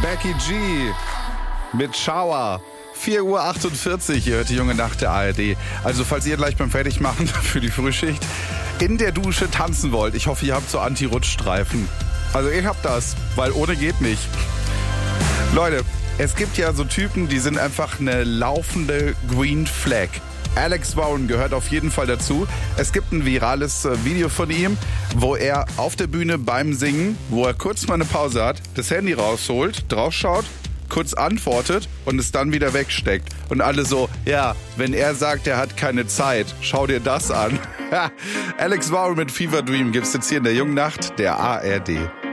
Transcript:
Becky G mit Shower. 4:48 Uhr, ihr hört die junge Nacht der ARD. Also falls ihr gleich beim Fertigmachen für die Frühschicht in der Dusche tanzen wollt, ich hoffe, ihr habt so Anti-Rutschstreifen. Also ich hab das, weil ohne geht nicht. Leute, es gibt ja so Typen, die sind einfach eine laufende Green Flag. Alex Warren gehört auf jeden Fall dazu. Es gibt ein virales Video von ihm, wo er auf der Bühne beim Singen, wo er kurz mal eine Pause hat, das Handy rausholt, draufschaut, kurz antwortet und es dann wieder wegsteckt. Und alle so, ja, wenn er sagt, er hat keine Zeit, schau dir das an. Alex Warren mit Fever Dream gibt's jetzt hier in der jungen Nacht der ARD.